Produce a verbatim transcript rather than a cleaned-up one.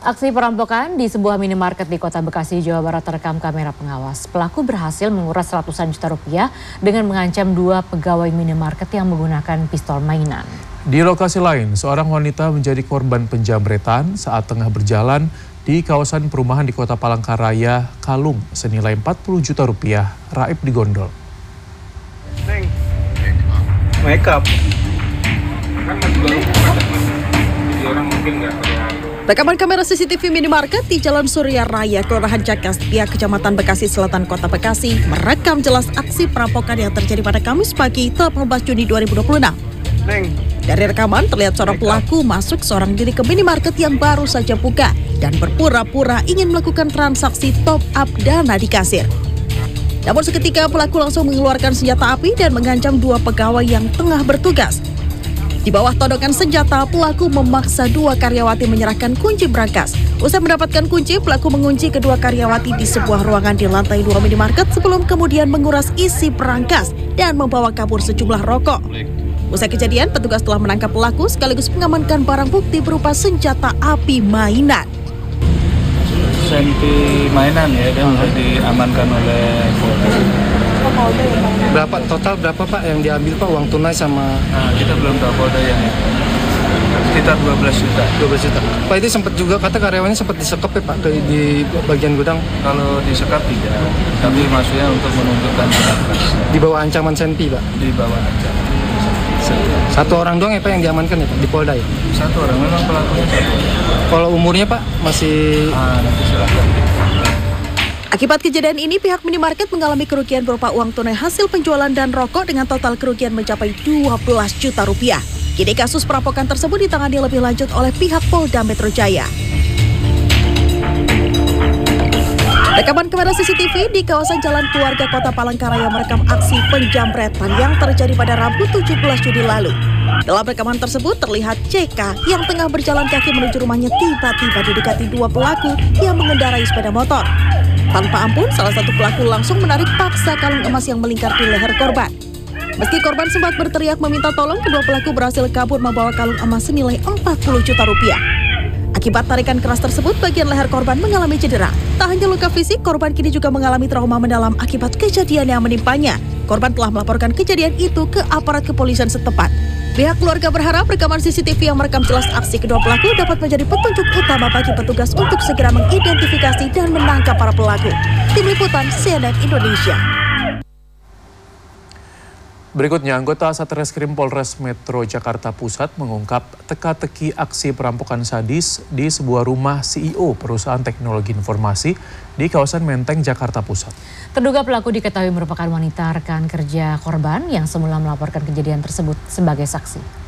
Aksi perampokan di sebuah minimarket di Kota Bekasi, Jawa Barat terekam kamera pengawas. Pelaku berhasil menguras ratusan juta rupiah dengan mengancam dua pegawai minimarket yang menggunakan pistol mainan. Di lokasi lain, seorang wanita menjadi korban penjamretan saat tengah berjalan di kawasan perumahan di Kota Palangkaraya, Kalung, senilai empat puluh juta rupiah, raib digondol. Neng, make up. Kan masih baru jadi orang mungkin nggak terlalu. Rekaman kamera C C T V minimarket di Jalan Surya Raya, Kelurahan Cakastiah, Kecamatan Bekasi Selatan, Kota Bekasi merekam jelas aksi perampokan yang terjadi pada Kamis pagi delapan belas Juni dua ribu dua puluh enam. Neng. Dari rekaman terlihat seorang pelaku masuk seorang diri ke minimarket yang baru saja buka dan berpura-pura ingin melakukan transaksi top up dana di kasir. Namun seketika pelaku langsung mengeluarkan senjata api dan mengancam dua pegawai yang tengah bertugas. Di bawah todongan senjata, pelaku memaksa dua karyawati menyerahkan kunci brankas. Usai mendapatkan kunci, pelaku mengunci kedua karyawati di sebuah ruangan di lantai dua minimarket sebelum kemudian menguras isi brankas dan membawa kabur sejumlah rokok. Usai kejadian, petugas telah menangkap pelaku sekaligus mengamankan barang bukti berupa senjata api mainan. Senpi mainan ya, dan sudah diamankan oleh Polda. Berapa total berapa Pak yang diambil Pak, uang tunai sama? Nah, kita belum tahu Polda yang sekitar dua belas juta. dua belas juta. Pak, itu sempat juga kata karyawannya sempat disekap ya Pak di, di bagian gudang? Kalau disekap tidak, tapi maksudnya untuk menunjukkan berkas. Di bawah ancaman senpi Pak? Di bawah ancaman. Satu orang doang ya Pak yang diamankan ya Pak di Polda ya? Satu orang, memang pelakunya satu. Kalau umurnya Pak masih? Ah, nanti silahkan. Akibat kejadian ini, pihak minimarket mengalami kerugian berupa uang tunai hasil penjualan dan rokok dengan total kerugian mencapai dua belas juta rupiah. Kini kasus perampokan tersebut ditangani lebih lanjut oleh pihak Polda Metro Jaya. Rekaman kamera C C T V di kawasan Jalan Keluarga Kota Palangkaraya merekam aksi penjamretan yang terjadi pada Rabu tujuh belas Juni lalu. Dalam rekaman tersebut terlihat C K yang tengah berjalan kaki menuju rumahnya tiba-tiba didekati dua pelaku yang mengendarai sepeda motor. Tanpa ampun, salah satu pelaku langsung menarik paksa kalung emas yang melingkar di leher korban. Meski korban sempat berteriak meminta tolong, kedua pelaku berhasil kabur membawa kalung emas senilai empat puluh juta rupiah. Akibat tarikan keras tersebut, bagian leher korban mengalami cedera. Tak hanya luka fisik, korban kini juga mengalami trauma mendalam akibat kejadian yang menimpanya. Korban telah melaporkan kejadian itu ke aparat kepolisian setempat. Pihak keluarga berharap rekaman C C T V yang merekam jelas aksi kedua pelaku dapat menjadi petunjuk utama bagi petugas untuk segera mengidentifikasi dan menangkap para pelaku. Tim Liputan C N N Indonesia. Berikutnya, anggota Satreskrim Polres Metro Jakarta Pusat mengungkap teka-teki aksi perampokan sadis di sebuah rumah C E O perusahaan teknologi informasi di kawasan Menteng, Jakarta Pusat. Terduga pelaku diketahui merupakan wanita rekan kerja korban yang semula melaporkan kejadian tersebut sebagai saksi.